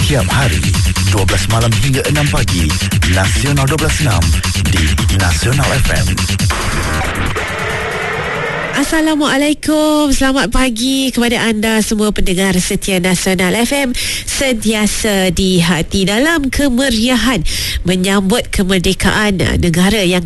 Setiap hari 12 malam hingga 6 pagi, Nasional 12.6 di Nasional FM. Assalamualaikum, selamat pagi kepada anda semua pendengar setia Nasional FM. Sentiasa di hati dalam kemeriahan menyambut kemerdekaan negara yang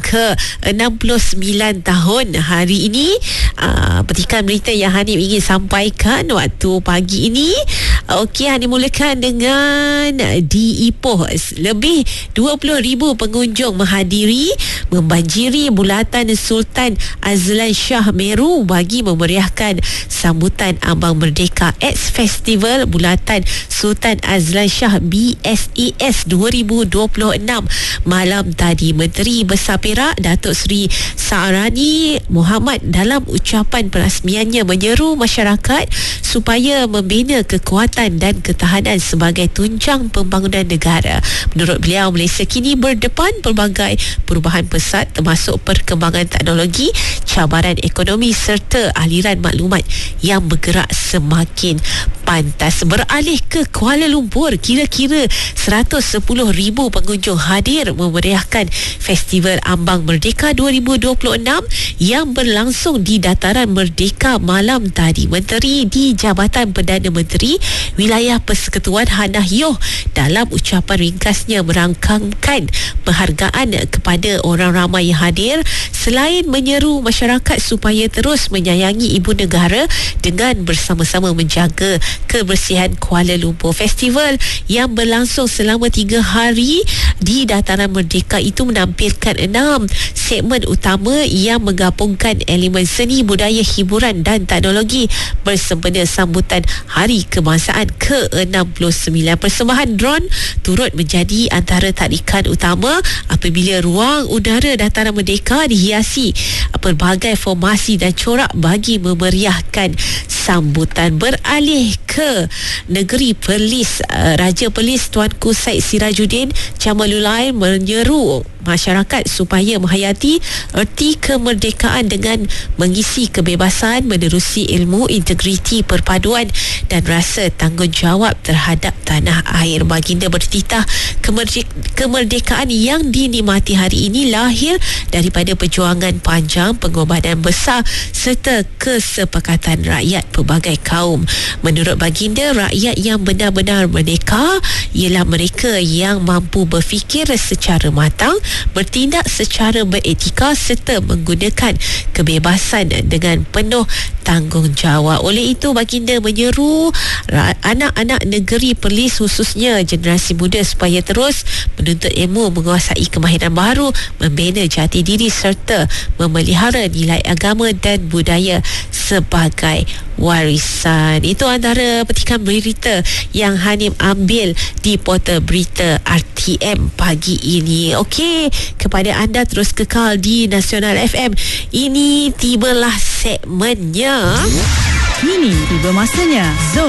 ke-69 tahun hari ini. Petikan berita yang Hanif ingin sampaikan waktu pagi ini. Okey, Hanif mulakan dengan di Ipoh. Lebih 20,000 pengunjung menghadiri membanjiri bulatan Sultan Azlan Shah Meru bagi memeriahkan sambutan Ambang Merdeka X Festival Bulatan Sultan Azlan Shah BSES 2026 malam tadi. Menteri Besar Perak Datuk Seri Sa'rani Muhammad dalam ucapan perasmiannya menyeru masyarakat supaya membina kekuatan dan ketahanan sebagai tunjang pembangunan negara. Menurut beliau, Malaysia kini berdepan pelbagai perubahan pesat termasuk perkembangan teknologi, cabaran ekonomi serta aliran maklumat yang bergerak semakin pantas. Beralih ke Kuala Lumpur, kira-kira 110,000 pengunjung hadir memeriahkan Festival Ambang Merdeka 2026 yang berlangsung di Dataran Merdeka malam tadi. Menteri di Jabatan Perdana Menteri Wilayah Persekutuan Hannah Yeoh dalam ucapan ringkasnya merangkamkan penghargaan kepada orang ramai yang hadir selain menyeru masyarakat supaya terus menyayangi ibu negara dengan bersama-sama menjaga kebersihan Kuala Lumpur. Festival yang berlangsung selama 3 hari di Dataran Merdeka itu menampilkan 6 segmen utama yang menggabungkan elemen seni, budaya, hiburan dan teknologi bersempena sambutan Hari Kebangsaan ke-69. Persembahan drone turut menjadi antara tarikan utama apabila ruang udara Dataran Merdeka dihiasi pelbagai formasi dan corak bagi memeriahkan sambutan. Beralih ke negeri Perlis, Raja Perlis Tuanku Syed Sirajuddin Jamaludin menyeru masyarakat supaya menghayati erti kemerdekaan dengan mengisi kebebasan, menerusi ilmu, integriti, perpaduan dan rasa tanggungjawab terhadap tanah air. Baginda bertitah kemerdekaan yang dinikmati hari ini lahir daripada perjuangan panjang, pengorbanan besar serta kesepakatan rakyat pelbagai kaum. Menurut baginda, rakyat yang benar-benar merdeka ialah mereka yang mampu berfikir secara matang, bertindak secara beretika serta menggunakan kebebasan dengan penuh tanggungjawab. Oleh itu, baginda menyeru anak-anak negeri Perlis khususnya generasi muda supaya terus menuntut ilmu, menguasai kemahiran baru, membina jati diri serta memelihara nilai agama dan budaya sebagai warisan. Itu antara petikan berita yang Hanif ambil di portal berita RTM pagi ini. Okey, kepada anda terus kekal di Nasional FM. Ini tibalah segmennya. Kini tiba masanya